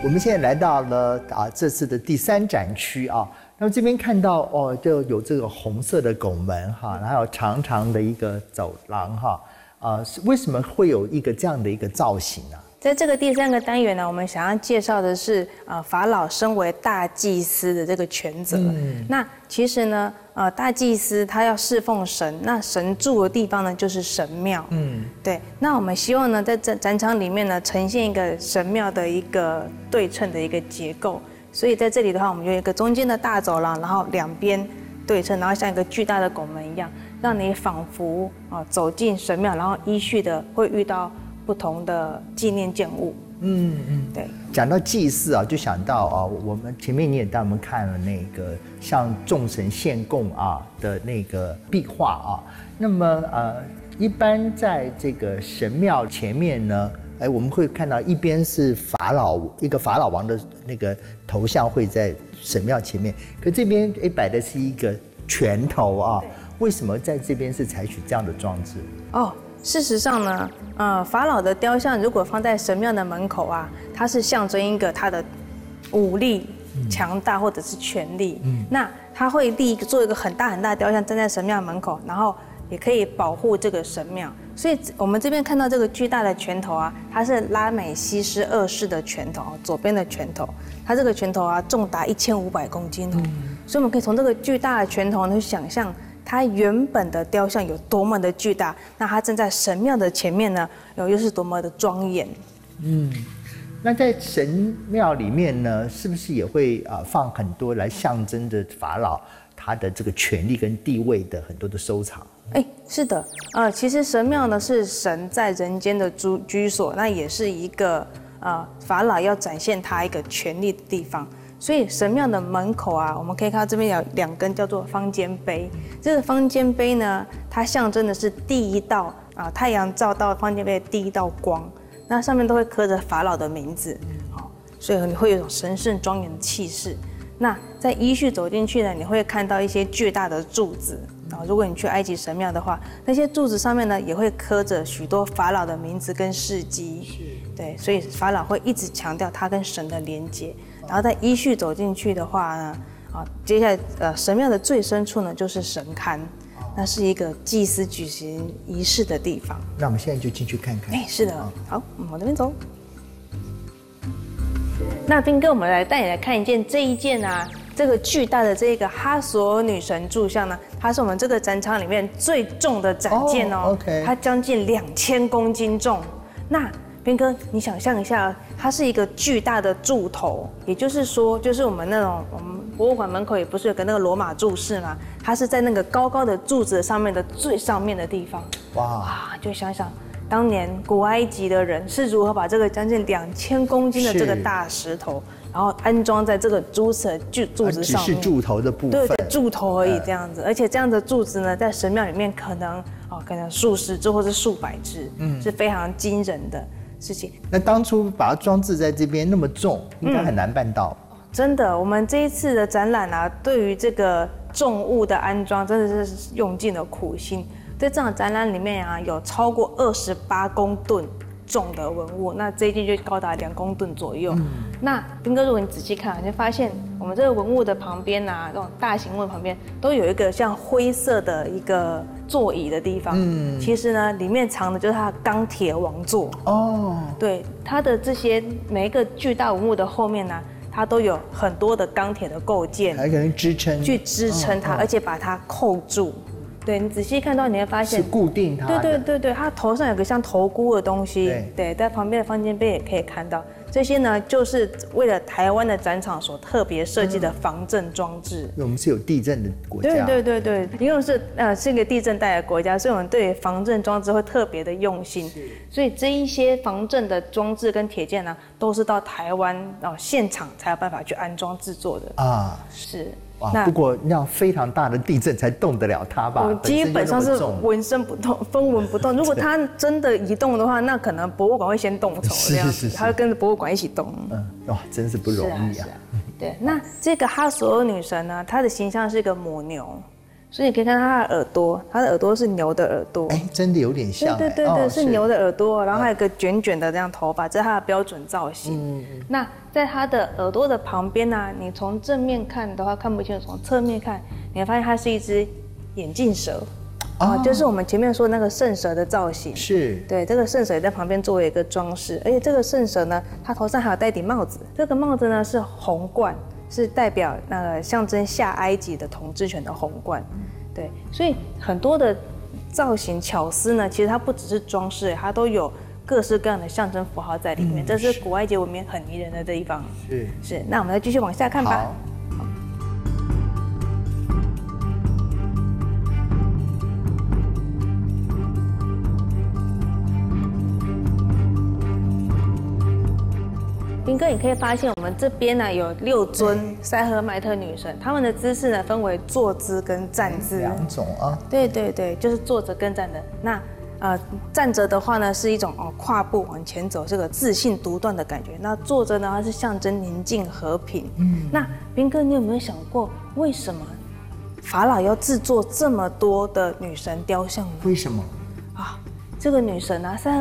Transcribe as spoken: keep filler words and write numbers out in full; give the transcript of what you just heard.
我们现在来到了啊这次的第三展区啊，那么这边看到哦，就有这个红色的拱门哈，然后还有长长的一个走廊哈，啊，为什么会有一个这样的一个造型呢？ 在这个第三个单元呢，我们想要介绍的是，呃，法老身为大祭司的这个权责。嗯、那其实呢，呃，大祭司他要侍奉神，那神住的地方呢就是神庙。嗯，对。那我们希望呢，在展展场里面呢，呈现一个神庙的一个对称的一个结构。所以在这里的话，我们有一个中间的大走廊，然后两边对称，然后像一个巨大的拱门一样，让你仿佛啊走进神庙，然后依序的会遇到不同的纪念建物。嗯嗯，对。 讲到祭祀啊，就想到啊，我们前面你也带我们看了那个向众神献供啊的那个壁画啊。那么呃，一般在这个神庙前面呢，哎，我们会看到一边是法老一个法老王的那个头像会在神庙前面，可这边哎摆的是一个拳头啊。为什么在这边是采取这样的装置？ 哦。事实上呢，呃，法老的雕像如果放在神庙的门口啊，它是象征一个他的武力强大或者是权力。嗯，那他会立做一个很大很大的雕像站在神庙门口，然后也可以保护这个神庙。所以我们这边看到这个巨大的拳头啊，它是拉美西斯二世的拳头，左边的拳头，它这个拳头啊重达一千五百公斤哦。嗯，所以我们可以从这个巨大的拳头呢去想象它原本的雕像有多么的巨大，那它站在神庙的前面呢，又是多么的庄严。嗯， 那在神庙里面呢，是不是也会啊放很多来象征着法老他的这个权力跟地位的很多的收藏？ 哎，是的，呃，其实神庙呢是神在人间的居居所，那也是一个呃法老要展现他一个权力的地方。所以神庙的门口啊，我们可以看到这边有两根叫做方尖碑。这个方尖碑呢，它象征的是第一道啊太阳照到方尖碑的第一道光，那上面都会刻着法老的名字，好，所以你会有一种神圣庄严的气势。那在依序走进去呢，你会看到一些巨大的柱子啊。如果你去埃及神庙的话，那些柱子上面呢也会刻着许多法老的名字跟事迹。对，所以法老会一直强调他跟神的连接。然后再依序走进去的话呢，啊，接下来呃神庙的最深处呢就是神龛，那是一个祭司举行仪式的地方。 那我们现在就进去看看。 哎，是的，好，我们往这边走。那斌哥，我们来带你来看一件这一件啊，这个巨大的这个哈索尔女神柱像呢，它是我们这个展场里面最重的展件哦。 Oh, okay. 它将近两千公斤重。那斌哥，你想象一下，它是一个巨大的柱头，也就是说，就是我们那种我们博物馆门口也不是有个那个罗马柱式吗？它是在那个高高的柱子上面的最上面的地方。哇！哇，就想想当年古埃及的人是如何把这个将近两千公斤的这个大石头，然后安装在这个柱子的柱子上面。 只是柱头的部分。 对对，柱头而已这样子，而且这样的柱子呢，在神庙里面可能哦，可能数十只或是数百只，嗯，是非常惊人的事情。 那当初把它装置在这边那么重，应该很难办到。 嗯、真的，我们这一次的展览啊，对于这个重物的安装，真的是用尽了苦心。在这场展览里面啊，有超过二十八公吨重的文物，那这一件就高达两公吨左右。嗯、那斌哥，如果你仔细看，你就发现我们这个文物的旁边啊，这种大型文物旁边都有一个像灰色的一个座椅的地方。嗯，其实呢，里面藏的就是它的钢铁王座。哦，对，它的这些每一个巨大文物的后面呢，它都有很多的钢铁的构件， 还可能支撑， 去支撑它，哦哦、而且把它扣住。对，你仔细看到，你会发现是固定它的。 对对对对，它头上有个像头箍的东西。对，对，在旁边的方尖碑也可以看到。这些呢，就是为了台湾的展场所特别设计的防震装置。 因为我们是有地震的国家。 对对对对，因为我们是呃是一个地震带的国家，所以我们对防震装置会特别的用心。所以这一些防震的装置跟铁件呢，都是到台湾哦现场才有办法去安装制作的啊。是。 哇，不过要非常大的地震才动得了它吧？ 基本上是纹身不动，风纹不动。如果它真的移动的话，那可能博物馆会先动手这样子，它会跟着博物馆一起动。 嗯，哇，真是不容易啊。 对，那这个哈索尔女神呢，她的形象是一个母牛。 所以你可以看到它的耳朵，它的耳朵是牛的耳朵。 哎，真的有点像。 对对对对， 哦、 是牛的耳朵，然后还有一个卷卷的这样头发，这是它的标准造型。嗯嗯。那在它的耳朵的旁边呢、啊，你从正面看的话看不清楚，从侧面看，你会发现它是一只眼镜蛇。啊、哦，就是我们前面说的那个圣蛇的造型。是。对，这个圣蛇也在旁边作为一个装饰，而且这个圣蛇呢，它头上还有戴顶帽子，这个帽子呢是红冠。是代表那个象征下埃及的统治权的皇冠，对，所以很多的造型巧思呢，其实它不只是装饰，它都有各式各样的象征符号在里面，嗯、这是古埃及文明很迷人的地方。是是，那我们再继续往下看吧。斌哥，你可以发现我们这边呢有六尊塞赫迈特女神，她们的姿势呢分为坐姿跟站姿两种啊。 对对对，就是坐着跟站着。那呃站着的话呢是一种哦跨步往前走，是个自信独断的感觉。那坐着呢它是象征宁静和平。嗯，那斌哥，你有没有想过为什么法老要制作这么多的女神雕像呢？ 为什么？ 啊，这个女神啊，塞